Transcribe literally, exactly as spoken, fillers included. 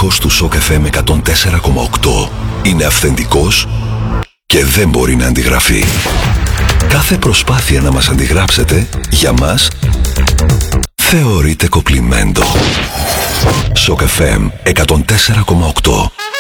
ήχος του Σοκ εφ εμ εκατόν τέσσερα κόμμα οκτώ είναι αυθεντικός και δεν μπορεί να αντιγραφεί. Κάθε προσπάθεια να μας αντιγράψετε, για μας, θεωρείται κοπλιμέντο. Σοκ εφ εμ εκατόν τέσσερα κόμμα οκτώ.